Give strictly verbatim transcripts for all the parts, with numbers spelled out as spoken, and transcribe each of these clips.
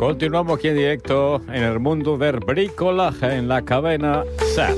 Continuamos aquí en directo en el mundo del bricolaje en la cadena SER.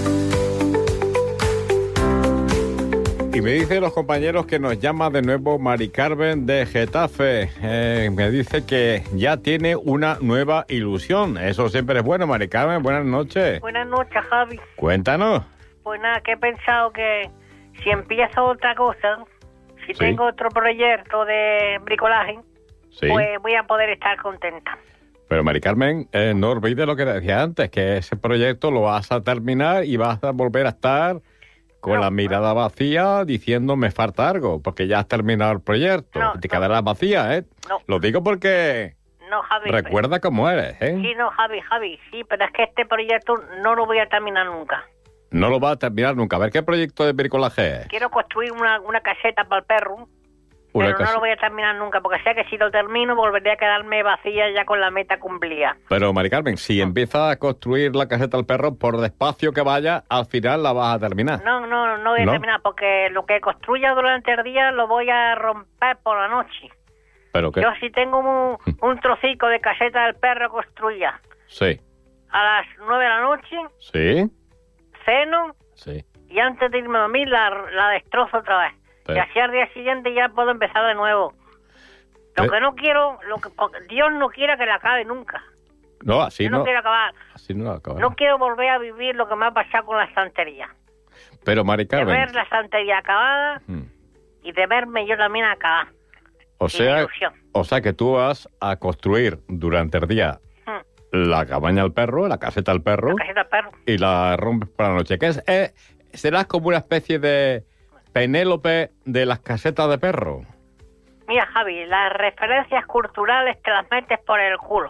Y me dicen los compañeros que nos llama de nuevo Mari Carmen de Getafe. Eh, me dice que ya tiene una nueva ilusión. Eso siempre es bueno, Mari Carmen. Buenas noches. Buenas noches, Javi. Cuéntanos. Pues nada, que he pensado que si empiezo otra cosa, si Sí. tengo otro proyecto de bricolaje, Sí. pues voy a poder estar contenta. Pero Mari Carmen, eh, no olvides lo que decía antes, que ese proyecto lo vas a terminar y vas a volver a estar con No, la mirada vacía diciendo me falta algo, porque ya has terminado el proyecto. No, y te no. quedarás vacía, ¿eh? No. Lo digo porque No, Javi. recuerda cómo eres, ¿eh? Sí, no, Javi, Javi, sí, pero es que este proyecto no lo voy a terminar nunca. No lo vas a terminar nunca. A ver, ¿qué proyecto de bricolaje es? Quiero construir una, una caseta para el perro, Una pero casa- no lo voy a terminar nunca, porque sé que si lo termino volveré a quedarme vacía ya con la meta cumplida. Pero, Mari Carmen, si empiezas a construir la caseta del perro, por despacio que vaya, al final la vas a terminar. No, no, no voy a ¿No? terminar, porque lo que construya durante el día lo voy a romper por la noche. ¿Pero qué? Yo si tengo un, un trocico de caseta del perro construida Sí. a las nueve de la noche, ¿Sí? ceno Sí. y antes de irme a dormir la, la destrozo otra vez. Pero- Y así al día siguiente ya puedo empezar de nuevo. Lo Pero- que no quiero, lo que porque Dios no quiera que la acabe nunca. No, así Yo no, no. quiero acabar. Así no acaba. No quiero volver a vivir lo que me ha pasado con la estantería. Pero, Mari De Carmen... ver la estantería acabada hmm, y de verme yo también acabar. O Sin sea, ilusión. o sea que tú vas a construir durante el día Hmm. la cabaña al perro, la caseta al perro, La caseta del perro. y la rompes por la noche. ¿Qué es? Eh, ¿Serás como una especie de Penélope de las casetas de perro? Mira, Javi, las referencias culturales te las metes por el culo.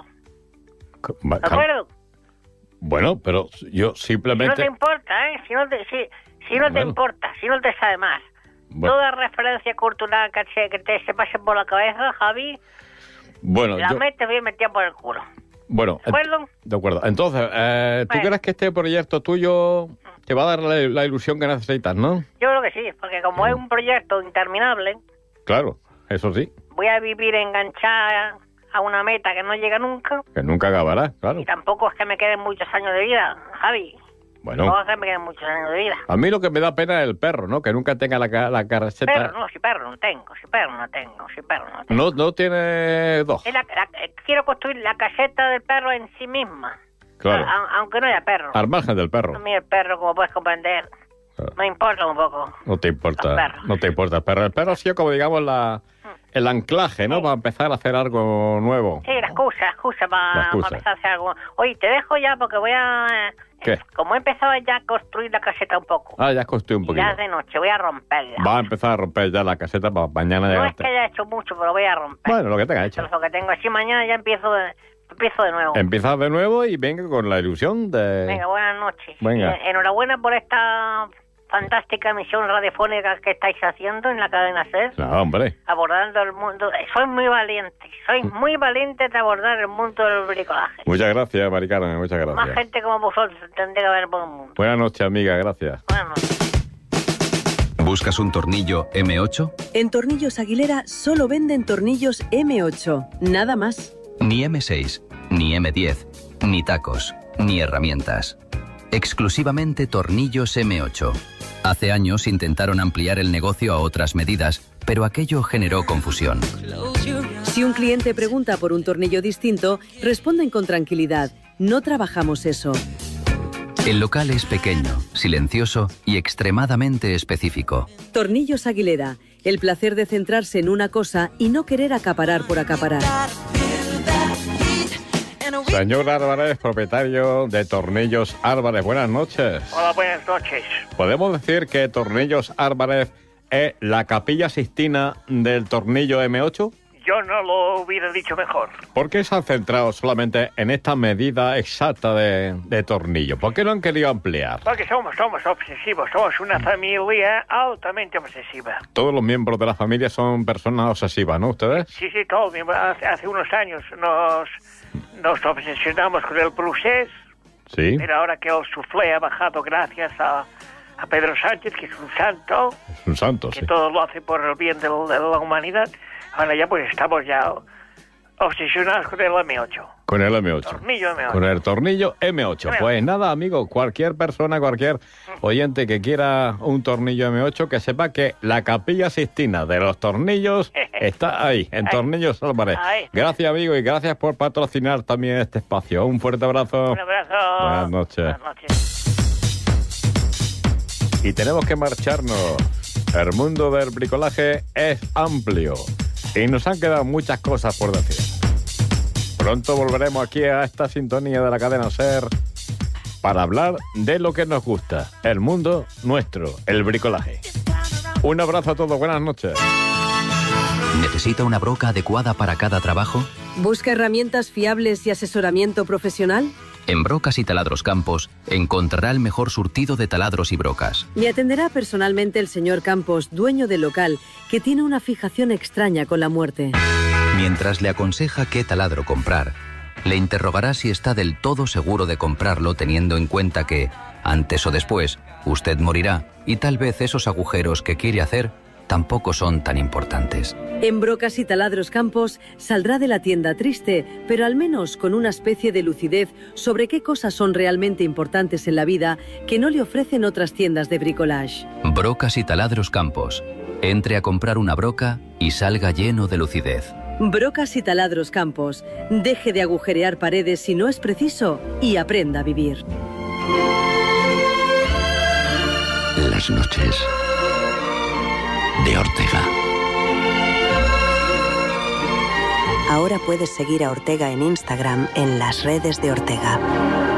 Va- ¿De acuerdo? Bueno, pero yo Si no simplemente... te importa, ¿eh? Si no te, si, si no te Bueno. importa, si no te sabe más. Bueno, Toda referencia cultural que, se, que te se pase por la cabeza, Javi, bueno, la yo- metes bien metida por el culo. bueno, ¿De acuerdo? de acuerdo. Entonces, eh, ¿tú Bueno. crees que este proyecto tuyo te va a dar la, la ilusión que necesitas, no? Yo creo que sí, porque como es un proyecto interminable, Claro, eso sí, voy a vivir enganchada a una meta que no llega nunca, que nunca acabará, claro. y tampoco es que me queden muchos años de vida, Javi. Bueno, Tampoco es que me queden muchos años de vida. a mí lo que me da pena es el perro, ¿no? Que nunca tenga la, ca- la carraceta. Perro, no, si perro no tengo, si perro no tengo, si perro no tengo. No, no tiene dos. Es la- la- eh, quiero construir la caseta del perro en sí misma. Claro. A- aunque no haya perro. Al margen del perro. A mí el perro, como puedes comprender, Claro. me importa un poco. No te importa. Los perros. No te importa el perro. El perro ha sido como, digamos, la, el anclaje, ¿no? Sí. Para empezar a hacer algo nuevo. Sí, la excusa, la excusa La para excusa. empezar a hacer algo. Oye, te dejo ya porque voy a... eh, ¿Qué? Como he empezado ya a construir la caseta un poco. Ah, ya has construido un y poquito. ya es de noche, voy a romperla. Va a empezar a romper ya la caseta para mañana No es llegarte. que haya hecho mucho, pero voy a romper. Bueno, lo que tenga hecho. Eso es lo que tengo. Así mañana ya empiezo de, empiezo de nuevo. Empiezas de nuevo y venga con la ilusión de... Venga, buenas noches. Venga. Y, eh, enhorabuena por esta fantástica misión radiofónica que estáis haciendo en la cadena SER. No, hombre. Abordando el mundo. Sois muy valientes, sois muy valientes de abordar el mundo del bricolaje. Muchas gracias, Mari Carmen, muchas Más gracias. gente como vosotros tendría que haber por el mundo. Buenas noches, amiga, gracias. Bueno, ¿Buscas un tornillo eme ocho? En Tornillos Aguilera solo venden tornillos eme ocho, nada más. Ni eme seis, ni eme diez, ni tacos, ni herramientas. Exclusivamente tornillos eme ocho. Hace años intentaron ampliar el negocio a otras medidas, pero aquello generó confusión. Si un cliente pregunta por un tornillo distinto, responden con tranquilidad. No trabajamos eso. El local es pequeño, silencioso y extremadamente específico. Tornillos Aguilera, el placer de centrarse en una cosa y no querer acaparar por acaparar. Señor Álvarez, propietario de Tornillos Álvarez, buenas noches. hola, buenas noches. ¿Podemos decir que Tornillos Álvarez es la Capilla Sixtina del tornillo eme ocho? Yo no lo hubiera dicho mejor. ¿Por qué se han centrado solamente en esta medida exacta de, de tornillo? ¿Por qué no han querido ampliar? Porque somos, somos obsesivos, somos una familia altamente obsesiva. Todos los miembros de la familia son personas obsesivas, ¿no? ¿Ustedes? Sí, sí, todo. Hace, hace unos años nos, nos obsesionamos con el procés, Sí. pero ahora que el soufflé ha bajado gracias a, a Pedro Sánchez, que es un santo, Es un santo, que sí. todo lo hace por el bien de, de la humanidad, ahora ya pues estamos ya Obsesionados con el eme ocho. Con el eme ocho. Tornillo eme ocho. Con el tornillo eme ocho. eme ocho. Pues nada, amigo, cualquier persona, cualquier oyente que quiera un tornillo eme ocho, que sepa que la Capilla Sixtina de los tornillos está ahí, en Ahí. Tornillos Álvarez. Ahí. Gracias, amigo, y gracias por patrocinar también este espacio. Un fuerte abrazo. Un abrazo. Buenas noches. Buenas noches. Y tenemos que marcharnos. El mundo del bricolaje es amplio y nos han quedado muchas cosas por decir. Pronto volveremos aquí a esta sintonía de la cadena SER para hablar de lo que nos gusta, el mundo nuestro, el bricolaje. Un abrazo a todos, buenas noches. ¿Necesita una broca adecuada para cada trabajo? ¿Busca herramientas fiables y asesoramiento profesional? En Brocas y Taladros Campos encontrará el mejor surtido de taladros y brocas. Le atenderá personalmente el señor Campos, dueño del local, que tiene una fijación extraña con la muerte. Mientras le aconseja qué taladro comprar, le interrogará si está del todo seguro de comprarlo, teniendo en cuenta que, antes o después, usted morirá y tal vez esos agujeros que quiere hacer tampoco son tan importantes. En Brocas y Taladros Campos saldrá de la tienda triste, pero al menos con una especie de lucidez sobre qué cosas son realmente importantes en la vida que no le ofrecen otras tiendas de bricolage. Brocas y Taladros Campos. Entre a comprar una broca y salga lleno de lucidez. Brocas y Taladros Campos. Deje de agujerear paredes si no es preciso y aprenda a vivir. Las noches de Ortega. Ahora puedes seguir a Ortega en Instagram en las redes de Ortega.